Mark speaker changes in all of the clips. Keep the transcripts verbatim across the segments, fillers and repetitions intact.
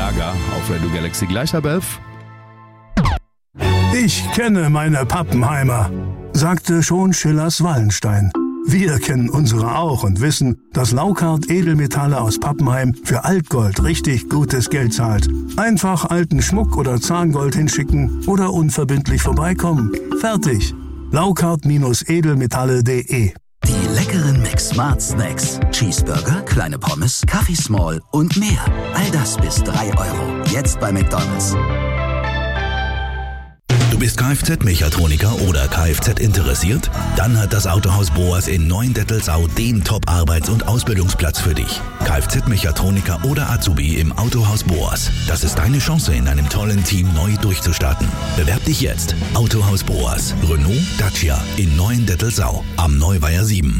Speaker 1: Gaga auf Radio Galaxy gleich halb elf.
Speaker 2: Ich kenne meine Pappenheimer, sagte schon Schillers Wallenstein. Wir kennen unsere auch und wissen, dass Laukart Edelmetalle aus Pappenheim für Altgold richtig gutes Geld zahlt. Einfach alten Schmuck oder Zahngold hinschicken oder unverbindlich vorbeikommen. Fertig. Laukart Edelmetalle punkt de.
Speaker 3: Die leckeren Mix-Smart Snacks. Cheeseburger, kleine Pommes, Kaffee Small und mehr. All das bis drei Euro. Jetzt bei McDonald's.
Speaker 4: Du bist Kfz-Mechatroniker oder Kfz interessiert? Dann hat das Autohaus Boas in Neuendettelsau den Top-Arbeits- und Ausbildungsplatz für dich. Kfz-Mechatroniker oder Azubi im Autohaus Boas. Das ist deine Chance, in einem tollen Team neu durchzustarten. Bewerb dich jetzt. Autohaus Boas. Renault, Dacia in Neuendettelsau. Am Neuweiher sieben.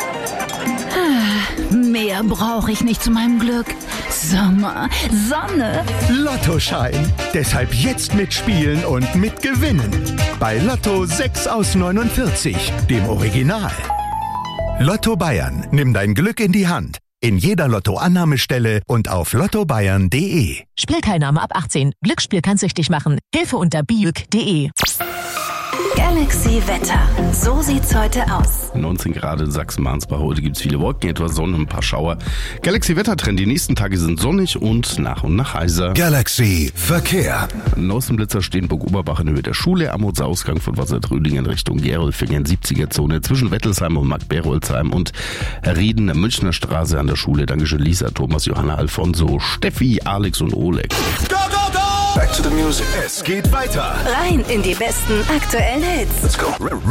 Speaker 5: Mehr brauche ich nicht zu meinem Glück. Sommer, Sonne.
Speaker 6: Lottoschein. Deshalb jetzt mitspielen und mitgewinnen. Bei Lotto sechs aus neunundvierzig, dem Original. Lotto Bayern. Nimm dein Glück in die Hand. In jeder Lotto-Annahmestelle und auf lotto bayern punkt de.
Speaker 7: Spielteilnahme ab achtzehn. Glücksspiel kann süchtig machen. Hilfe unter biuk punkt de.
Speaker 8: Galaxy Wetter. So sieht's heute aus.
Speaker 1: neunzehn Grad in Sachsen-Mansbach. Heute gibt es viele Wolken, etwas Sonne, ein paar Schauer. Galaxy Wettertrend. Die nächsten Tage sind sonnig und nach und nach heiser.
Speaker 4: Galaxy Verkehr.
Speaker 1: Außenblitzer stehen Burg-Oberbach in Höhe der Schule. Am Ausgang von Wassertrödingen Richtung Gerolfingen, siebziger-Zone zwischen Wettelsheim und Markt-Berolzheim und Rieden, Münchner Straße an der Schule. Dankeschön Lisa, Thomas, Johanna, Alfonso, Steffi, Alex und Oleg.
Speaker 6: Go, go, go! Back to the music. Es geht weiter.
Speaker 8: Rein in die besten aktuellen Hits.
Speaker 6: Let's go.